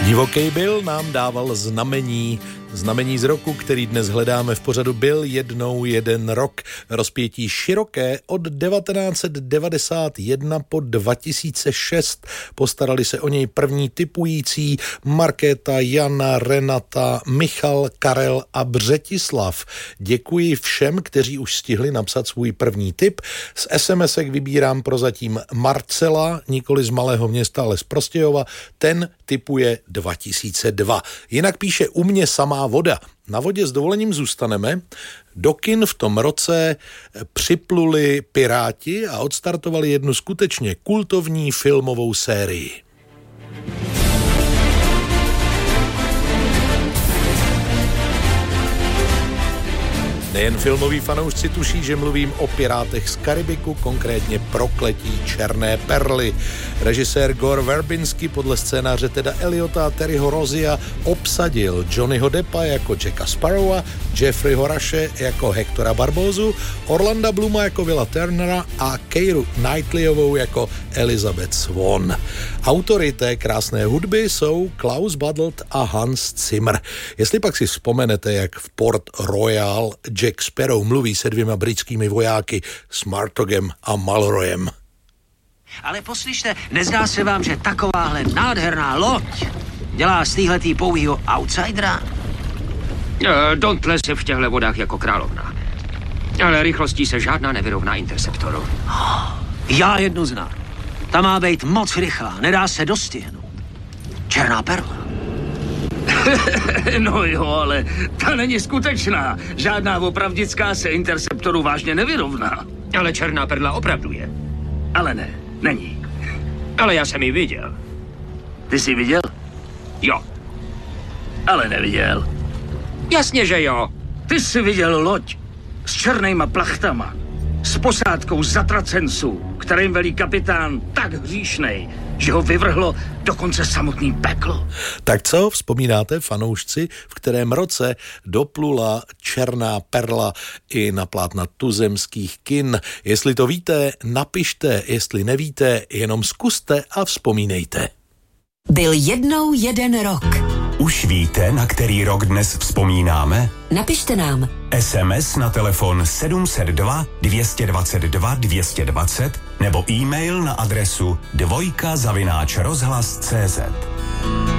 Divoký Bill nám dával znamení z roku, který dnes hledáme v pořadu, byl jednou jeden rok. Rozpětí široké od 1991 po 2006. Postarali se o něj první tipující Markéta, Jana, Renata, Michal, Karel a Břetislav. Děkuji všem, kteří už stihli napsat svůj první tip. Z SMS-ek vybírám prozatím Marcela, nikoli z malého města, ale z Prostějova. Ten tipuje 2002. Jinak píše u mě samá voda. Na vodě s dovolením zůstaneme. Do kin v tom roce připluli Piráti a odstartovali jednu skutečně kultovní filmovou sérii. Nejen filmoví fanoušci tuší, že mluvím o Pirátech z Karibiku, konkrétně Prokletí černé perly. Režisér Gore Verbinski podle scénáře Teda Eliota a Terryho Rozia obsadil Johnnyho Deppa jako Jacka Sparrowa, Jeffreyho Rushe jako Hectora Barbózu, Orlanda Blooma jako Willa Turnera a Keiru Knightleyovou jako Elizabeth Swan. Autory té krásné hudby jsou Klaus Badelt a Hans Zimmer. Jestli pak si vzpomenete, jak v Port Royal Jack Sparrow mluví se dvěma britskými vojáky Smartogem a Malroyem. Ale poslyšte, nezdá se vám, že takováhle nádherná loď dělá z téhletý pouhýho outsidera? Dontle se v těchto vodách jako královna. Ale rychlostí se žádná nevyrovná Interceptoru. Já jednu znám. Ta má být moc rychlá, nedá se dostihnout. Černá perla. No jo, ale ta není skutečná. Žádná opravdická se Interceptoru vážně nevyrovná. Ale černá perla opravdu je. Ale ne, není. Ale já jsem ji viděl. Ty jsi viděl? Jo. Ale neviděl. Jasně, že jo. Ty jsi viděl loď s černýma plachtama, s posádkou zatracenců, kterým velí kapitán tak hříšnej, že ho vyvrhlo dokonce samotný peklo. Tak co vzpomínáte, fanoušci, v kterém roce doplula černá perla i na plátna tuzemských kin? Jestli to víte, napište, jestli nevíte, jenom zkuste a vzpomínejte. Byl jednou jeden rok. Už víte, na který rok dnes vzpomínáme? Napište nám. SMS na telefon 702 222 220 nebo e-mail na adresu dvojka@rozhlas.cz.